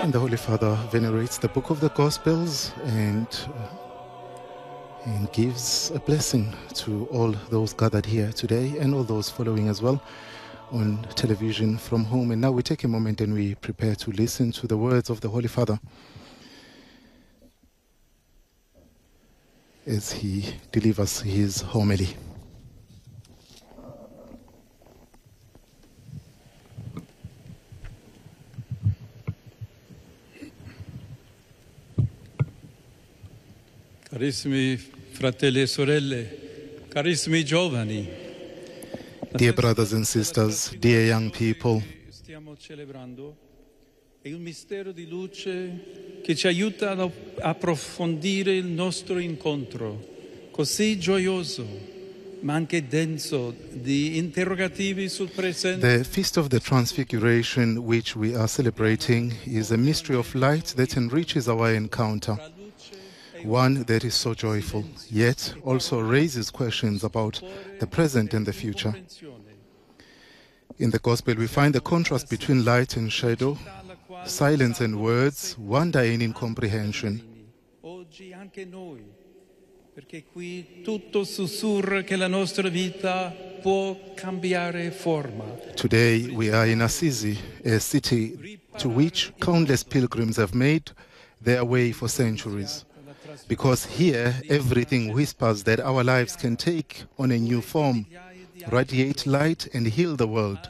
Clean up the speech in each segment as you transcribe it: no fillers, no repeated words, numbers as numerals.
And the Holy Father venerates the book of the Gospels and gives a blessing to all those gathered here today and all those following as well on television from home. And now we take a moment and we prepare to listen to the words of the Holy Father as he delivers his homily. Carissimi fratelli e sorelle, carissimi giovani. Dear brothers and sisters, dear young people, Stiamo celebrando è un mistero di luce che ci aiuta ad approfondire il nostro incontro, così gioioso, ma anche denso di interrogativi sul presente. the Feast of the Transfiguration, which we are celebrating, is a mystery of light that enriches our encounter. One that is so joyful, yet also raises questions about the present and the future. In the Gospel, we find the contrast between light and shadow, silence and words, wonder and incomprehension. Oggi anche noi, perché qui tutto sussurra che la nostra vita può cambiare forma. Today, we are in Assisi, a city to which countless pilgrims have made their way for centuries. Because here, everything whispers that our lives can take on a new form, radiate light and heal the world.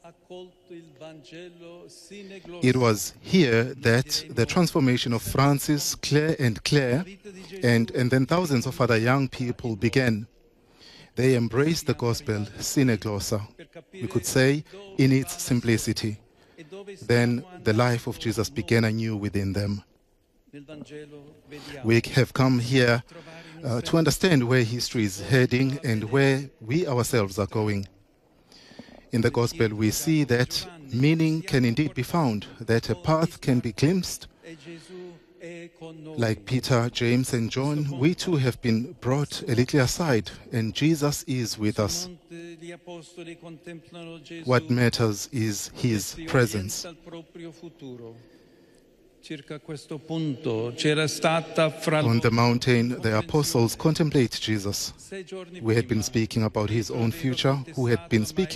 It was here that the transformation of Francis, Claire and Claire, and then thousands of other young people began. They embraced the gospel sine glossa, we could say, in its simplicity. Then the life of Jesus began anew within them. We have come here to understand where history is heading and where we ourselves are going. In the Gospel, we see that meaning can indeed be found, that a path can be glimpsed. Like Peter, James, and John, we too have been brought a little aside, and Jesus is with us. What matters is his presence. On the mountain, the apostles contemplate Jesus. We had been speaking about his own future, who had been speaking